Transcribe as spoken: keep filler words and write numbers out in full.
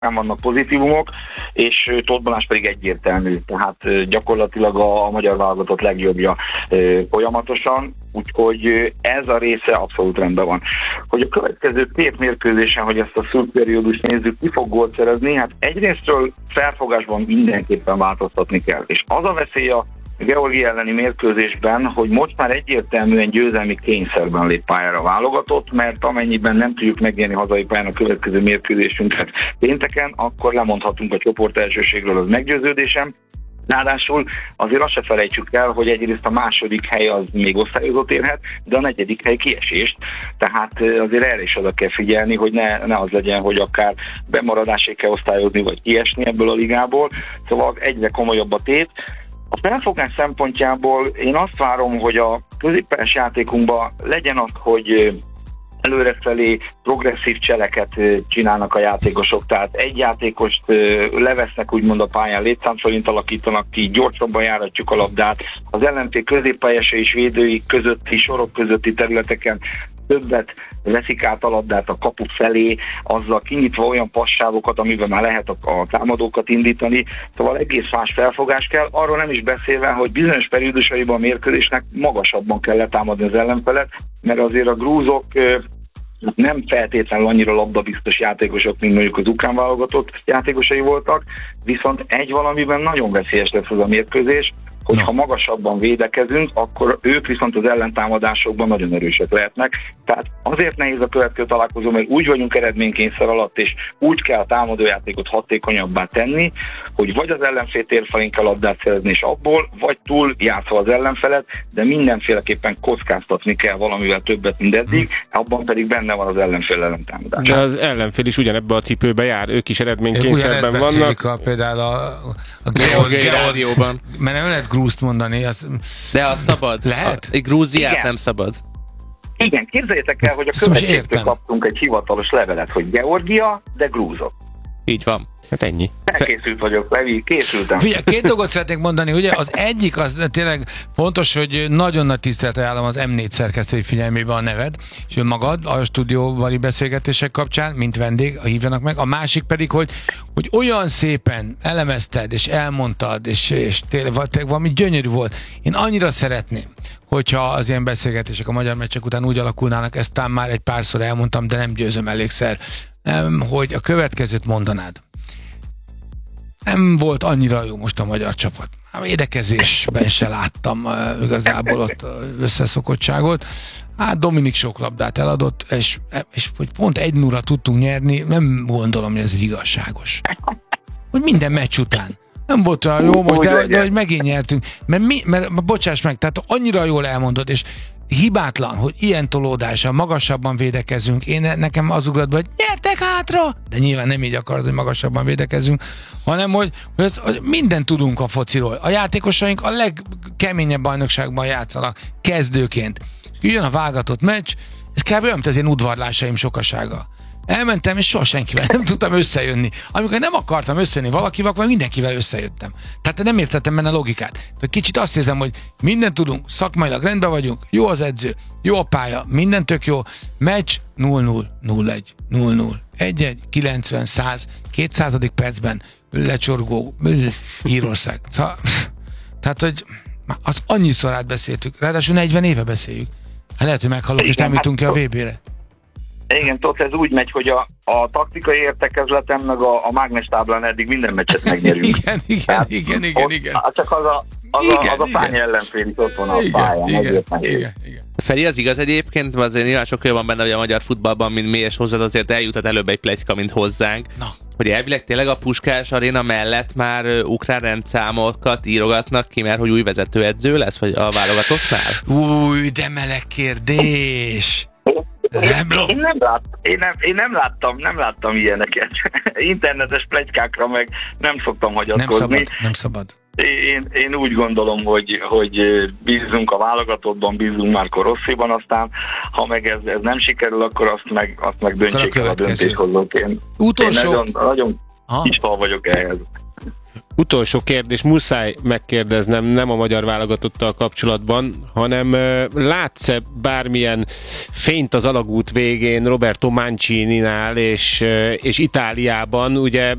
nem vannak pozitívumok, és Tóth Balázs pedig egyértelmű, tehát gyakorlatilag a, a magyar válogatott legjobbja folyamatosan, úgyhogy ez a része abszolút rendben van. Hogy a következő két mérkőzésen, hogy ezt a szűk periódust nézzük, ki fog gólt szerezni, hát egyrésztről felfogásban mindenképpen változtatni kell, és az a veszély a Georgia elleni mérkőzésben, hogy most már egyértelműen győzelmi kényszerben lép pályára válogatott, mert amennyiben nem tudjuk megnyerni hazai pályán a következő mérkőzésünket pénteken, akkor lemondhatunk a csoport elsőségről, az meggyőződésem. Ráadásul azért azt se felejtsük el, hogy egyrészt a második hely az még osztályozót érhet, de a negyedik hely kiesést. Tehát azért erre is oda kell figyelni, hogy ne, ne az legyen, hogy akár bemaradásig kell osztályozni, vagy kiesni ebből a ligából. Szóval egyre komolyabb a tét. A felfogás szempontjából én azt várom, hogy a középpályás játékunkban legyen az, hogy előrefelé progresszív cseleket csinálnak a játékosok, tehát egy játékost levesznek úgymond a pályán, létszámszorint alakítanak ki, gyorsabban járatjuk a labdát, az ellenfél középpályása és védői közötti, sorok közötti területeken többet veszik át a labdát a kapu felé, azzal kinyitva olyan passávokat, amiben már lehet a, a támadókat indítani. Szóval egész más felfogás kell, arról nem is beszélve, hogy bizonyos periódusaiban a mérkőzésnek magasabban kell letámadni az ellenfelet, mert azért a grúzok nem feltétlenül annyira labdabiztos játékosok, mint mondjuk az ukrán válogatott játékosai voltak, viszont egy valamiben nagyon veszélyes lesz az a mérkőzés, hogyha magasabban védekezünk, akkor ők viszont az ellentámadásokban nagyon erősek lehetnek. Tehát azért nehéz a következő találkozó, mert úgy vagyunk eredménykényszer alatt, és úgy kell a támadójátékot hatékonyabbá tenni, hogy vagy az ellenfél térfelén kell labdát szerezni, és abból, vagy túl játszva az ellenfelet, de mindenféleképpen kockáztatni kell valamivel többet, mint eddig, abban pedig benne van az ellenfél ellentámadás. De az ellenfél is ugyanebbe a cipőbe jár, ők is eredménykényszerben vannak. A, például a, a Georgiában. Mert nem lehet grúzt mondani. Az... De az szabad. Lehet? A, Grúziát Igen. nem szabad. Igen, képzeljétek el, hogy a következőtől kaptunk egy hivatalos levelet, hogy Georgia, de grúzok. Így van. Hát ennyi. Elkészült vagyok, Levi, készültem. Figyelj, két dolgot szeretnék mondani, ugye? Az egyik, az tényleg fontos, hogy nagyon nagy tiszteletre állom az em négy szerkesztői figyelmébe a neved, és önmagad a stúdióbeli beszélgetések kapcsán, mint vendég, hívjanak meg. A másik pedig, hogy, hogy olyan szépen elemezted, és elmondtad, és, és tényleg valami gyönyörű volt. Én annyira szeretném, hogyha az ilyen beszélgetések a magyar meccsek után úgy alakulnának, ezt tám már egy párszor elmondtam, de nem győzöm elégszer, nem, hogy a következőt mondanád. Nem volt annyira jó most a magyar csapat. A védekezésben se láttam uh, igazából ott összeszokottságot. Hát Dominik sok labdát eladott, és, és hogy pont egy nulla tudtunk nyerni, nem gondolom, hogy ez egy igazságos. Hogy minden meccs után. Nem volt olyan jó most, de, de hogy megint nyertünk. Mert, mi, mert bocsáss meg, tehát annyira jól elmondod, és hibátlan, hogy ilyen tolódással magasabban védekezünk. Én nekem az ugrott be, hogy nyertek hátra, de nyilván nem így akarod, hogy magasabban védekezünk, hanem hogy, hogy, ez, hogy mindent tudunk a fociról. A játékosaink a legkeményebb bajnokságban játszanak kezdőként. És jön a válogatott meccs, ez kb. Olyan, mint az én udvarlásaim sokasága. Elmentem, és soha senkivel nem tudtam összejönni. Amikor nem akartam összejönni valakivel, akkor mindenkivel összejöttem. Tehát nem értettem benne a logikát. De kicsit azt érzem, hogy mindent tudunk, szakmailag rendben vagyunk, jó az edző, jó a pálya, minden tök jó. Meccs nulla nulla, nulla egy, nulla nulla, egy egy, kilencven, száz, kétszázadik percben lecsorgó Írország. Tehát, hogy az annyiszor átbeszéltük, ráadásul negyven éve beszéljük. Hát lehet, hogy meghalok, és nem jutunk ki a vé bére. Igen, Tóth, ez úgy megy, hogy a, a taktikai értekezleten, meg a, a mágnestáblán eddig minden meccset megnyerünk. igen, igen, hát, igen, igen, ott, igen. Csak az a, az igen, a, az a pánya ellenfél is ott van a igen, pályán. Igen, igen, igen, igen. Feri, az igaz egyébként, azért nyilván sok olyan van benne, hogy a magyar futballban, mint mi, és hozzád azért eljutott előbb egy pletyka, mint hozzánk. Na. Hogy elvileg tényleg a Puskás Aréna mellett már ukrán rendszámokat írogatnak ki, mert hogy új vezetőedző lesz, vagy a válogatottnál? Új, de meleg kérdés! Én, én, nem lát, én, nem, én nem láttam, nem láttam ilyeneket. Internetes pletykákra meg nem szoktam hagyatkozni. Nem szabad, nem szabad. Én, én úgy gondolom, hogy, hogy bízunk a válogatottban, bízunk Marco Rossiban, aztán ha meg ez, ez nem sikerül, akkor azt meg, azt meg döntsék el a döntéshozók. Én, Utolsó... én nagyon, nagyon kis fal vagyok ehhez. Utolsó kérdés, muszáj megkérdeznem, nem a magyar válogatottal kapcsolatban, hanem látsz-e bármilyen fényt az alagút végén Roberto Mancini-nál és, és Itáliában? Ugye